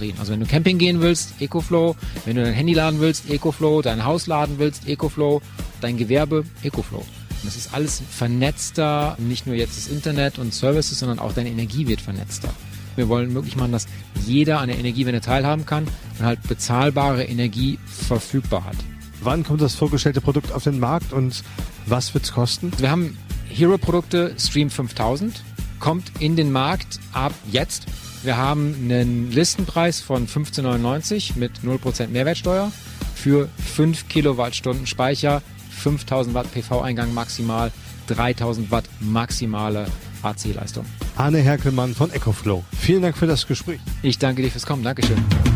Batterien. Also wenn du Camping gehen willst, EcoFlow. Wenn du dein Handy laden willst, EcoFlow. Dein Haus laden willst, EcoFlow. Dein Gewerbe, EcoFlow. Und das ist alles vernetzter, nicht nur jetzt das Internet und Services, sondern auch deine Energie wird vernetzter. Wir wollen möglich machen, dass jeder an der Energiewende teilhaben kann und halt bezahlbare Energie verfügbar hat. Wann kommt das vorgestellte Produkt auf den Markt und was wird es kosten? Wir haben Hero-Produkte, Stream 5000, kommt in den Markt ab jetzt. Wir haben einen Listenpreis von 15,99 mit 0% Mehrwertsteuer für 5 Kilowattstunden Speicher, 5000 Watt PV-Eingang maximal, 3000 Watt maximale AC-Leistung. Arne Herkelmann von EcoFlow. Vielen Dank für das Gespräch. Ich danke dir fürs Kommen. Dankeschön.